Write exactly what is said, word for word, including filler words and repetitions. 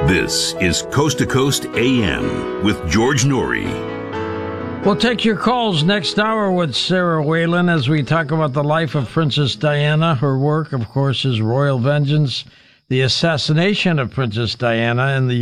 This is Coast to Coast A M with George Noory. We'll take your calls next hour with Sarah Whalen as we talk about the life of Princess Diana. Her work, of course, is Royal Vengeance, the assassination of Princess Diana, and the